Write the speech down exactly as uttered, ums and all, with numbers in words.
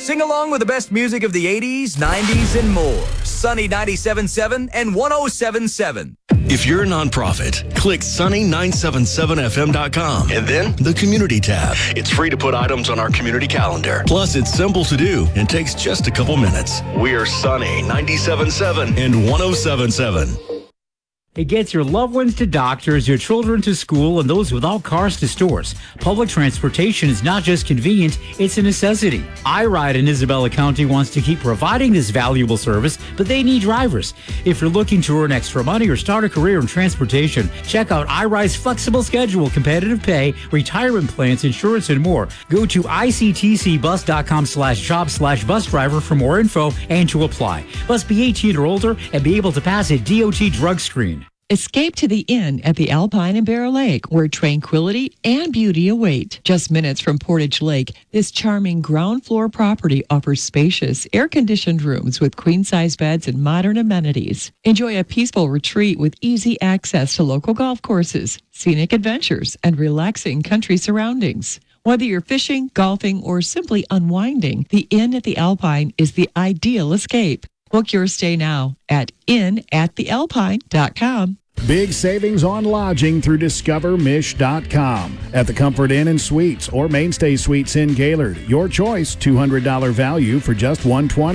Sing along with the best music of the eighties, nineties, and more. Sunny ninety-seven point seven and one oh seven point seven. If you're a nonprofit, click sunny nine seven seven f m dot com and then the Community tab. It's free to put items on our community calendar. Plus, it's simple to do and takes just a couple minutes. We are Sunny ninety-seven point seven and one oh seven point seven. It gets your loved ones to doctors, your children to school, and those without cars to stores. Public transportation is not just convenient, it's a necessity. iRide in Isabella County wants to keep providing this valuable service, but they need drivers. If you're looking to earn extra money or start a career in transportation, check out iRide's flexible schedule, competitive pay, retirement plans, insurance, and more. Go to ictcbus.com slash job slash bus driver for more info and to apply. Must be eighteen or older and be able to pass a D O T drug screen. Escape to the inn at the Alpine in Bear Lake, where tranquility and beauty await. Just minutes from Portage Lake, this charming ground floor property offers spacious, air-conditioned rooms with queen-size beds and modern amenities. Enjoy a peaceful retreat with easy access to local golf courses, scenic adventures, and relaxing country surroundings. Whether you're fishing, golfing, or simply unwinding, the Inn at the Alpine is the ideal escape. Book your stay now at inn at the alpine dot com. Big savings on lodging through discover mish dot com. At the Comfort Inn and Suites or Mainstay Suites in Gaylord, your choice, two hundred dollars value for just one hundred twenty dollars.